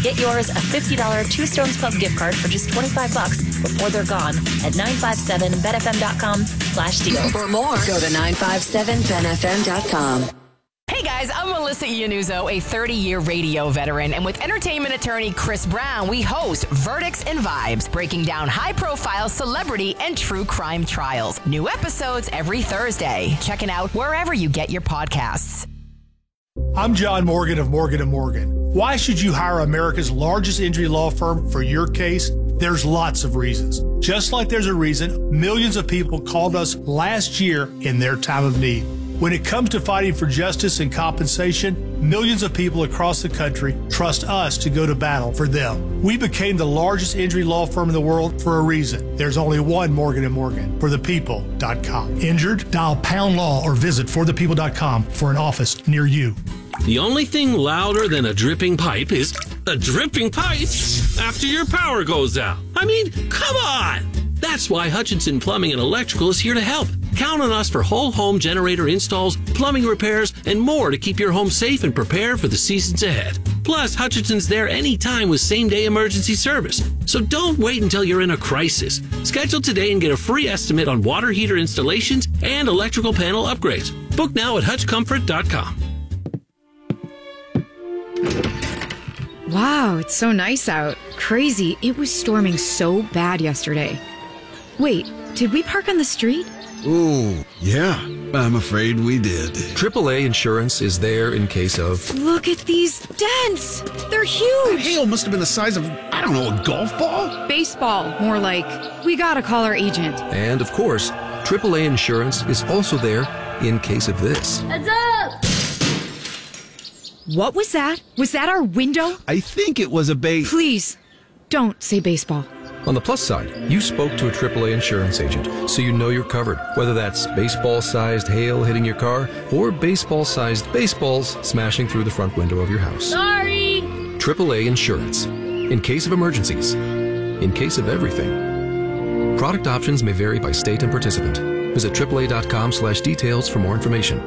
Get yours a $50 Two Stones Pub gift card for just $25 before they're gone at 957benfm.com/deals. For more, go to 957benfm.com. Hey guys, I'm Melissa Iannuzzo, a 30-year radio veteran, and with entertainment attorney Chris Brown, we host Verdicts and Vibes, breaking down high-profile celebrity and true crime trials. New episodes every Thursday. Check it out wherever you get your podcasts. I'm John Morgan of Morgan & Morgan. Why should you hire America's largest injury law firm for your case? There's lots of reasons. Just like there's a reason millions of people called us last year in their time of need. When it comes to fighting for justice and compensation, millions of people across the country trust us to go to battle for them. We became the largest injury law firm in the world for a reason. There's only one Morgan & Morgan, forthepeople.com. Injured? Dial pound law or visit forthepeople.com for an office near you. The only thing louder than a dripping pipe is a dripping pipe after your power goes out. I mean, come on! That's why Hutchinson Plumbing and Electrical is here to help. Count on us for whole home generator installs, plumbing repairs, and more to keep your home safe and prepared for the seasons ahead. Plus, Hutchinson's there anytime with same-day emergency service. So don't wait until you're in a crisis. Schedule today and get a free estimate on water heater installations and electrical panel upgrades. Book now at hutchcomfort.com. Wow, it's so nice out. Crazy. It was storming so bad yesterday. Wait, did we park on the street? Ooh, yeah, I'm afraid we did. AAA Insurance is there in case of... Look at these dents! They're huge! That hail must have been the size of, I don't know, a golf ball? Baseball, more like. We gotta call our agent. And, of course, AAA Insurance is also there in case of this. Heads up! What was that? Was that our window? I think it was a Please, don't say baseball. On the plus side, you spoke to a AAA insurance agent, so you know you're covered. Whether that's baseball-sized hail hitting your car or baseball-sized baseballs smashing through the front window of your house. Sorry! AAA Insurance. In case of emergencies. In case of everything. Product options may vary by state and participant. Visit AAA.com/details for more information.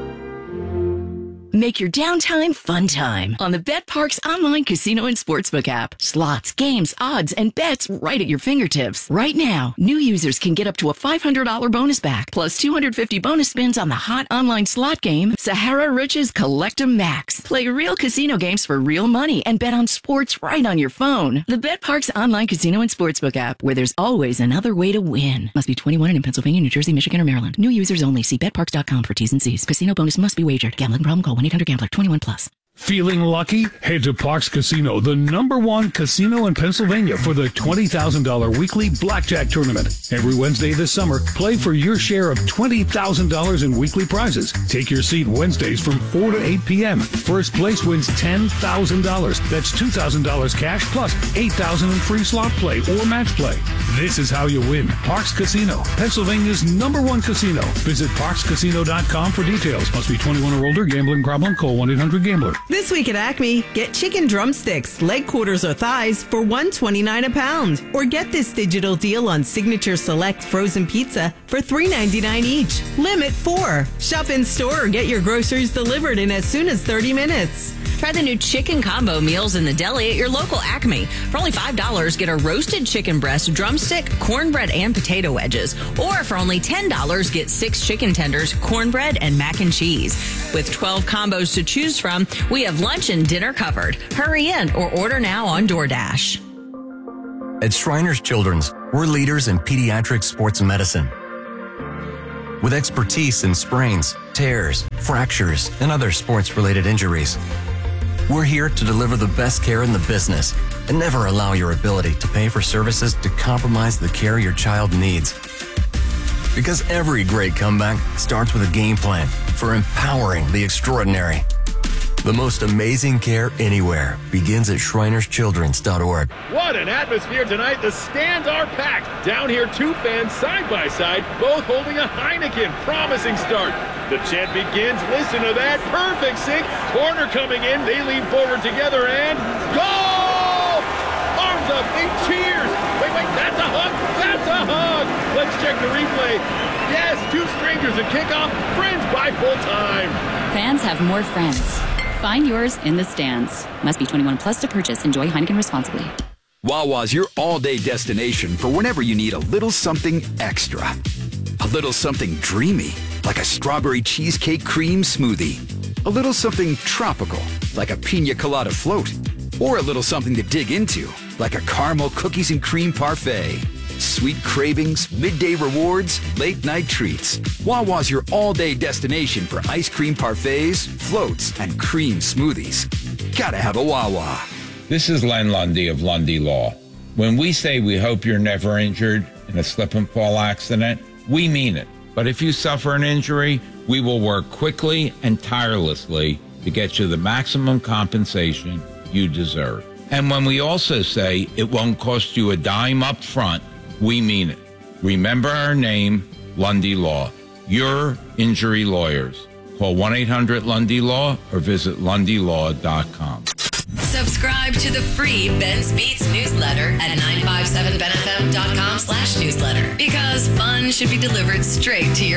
Make your downtime fun time on the BetParx online casino and sportsbook app. Slots, games, odds, and bets right at your fingertips. Right now, new users can get up to a $500 bonus back, plus 250 bonus spins on the hot online slot game, Sahara Riches Collect-'em Max. Play real casino games for real money and bet on sports right on your phone. The BetParx online casino and sportsbook app, where there's always another way to win. Must be 21 and in Pennsylvania, New Jersey, Michigan, or Maryland. New users only. See BetParx.com for T's and C's. Casino bonus must be wagered. Gambling problem? Call 1-800-GAMBLER. 21 plus. Feeling lucky? Head to Parx Casino, the #1 casino in Pennsylvania, for the $20,000 weekly blackjack tournament. Every Wednesday this summer, play for your share of $20,000 in weekly prizes. Take your seat Wednesdays from 4 to 8 p.m. First place wins $10,000. That's $2,000 cash plus $8,000 in free slot play or match play. This is how you win. Parx Casino, Pennsylvania's #1 casino. Visit parxcasino.com for details. Must be 21 or older. Gambling problem? Call 1-800-GAMBLER. This week at Acme, get chicken drumsticks, leg quarters, or thighs for $129 a pound. Or get this digital deal on Signature Select frozen pizza for $3.99 each. Limit 4. Shop in store or get your groceries delivered in as soon as 30 minutes. Try the new chicken combo meals in the deli at your local Acme. For only $5, get a roasted chicken breast, drumstick, cornbread, and potato wedges. Or for only $10, get 6 chicken tenders, cornbread, and mac and cheese. With 12 combos to choose from, we have lunch and dinner covered. Hurry in or order now on DoorDash. At Shriners Children's, we're leaders in pediatric sports medicine. With expertise in sprains, tears, fractures, and other sports-related injuries. We're here to deliver the best care in the business and never allow your ability to pay for services to compromise the care your child needs. Because every great comeback starts with a game plan for empowering the extraordinary. The most amazing care anywhere begins at ShrinersChildren's.org. What an atmosphere tonight. The stands are packed. Down here, 2 fans side by side, both holding a Heineken. Promising start. The chant begins. Listen to that. Perfect sync. Corner coming in. They lean forward together and goal! Arms up. They cheers. Wait. That's a hug. That's a hug. Let's check the replay. Yes, 2 strangers at kickoff. Friends by full time. Fans have more friends. Find yours in the stands. Must be 21 plus to purchase. Enjoy Heineken responsibly. Wawa's your all-day destination for whenever you need a little something extra. A little something dreamy, like a strawberry cheesecake cream smoothie. A little something tropical, like a pina colada float. Or a little something to dig into, like a caramel cookies and cream parfait. Sweet cravings, midday rewards, late night treats. Wawa's your all-day destination for ice cream parfaits, floats, and cream smoothies. Gotta have a Wawa. This is Len Lundy of Lundy Law. When we say we hope you're never injured in a slip and fall accident, we mean it. But if you suffer an injury, we will work quickly and tirelessly to get you the maximum compensation you deserve. And when we also say it won't cost you a dime up front, we mean it. Remember our name, Lundy Law. Your injury lawyers. Call 1-800-LUNDY-LAW or visit LundyLaw.com. Subscribe to the free Ben's Beats newsletter at 957benfm.com/newsletter because fun should be delivered straight to your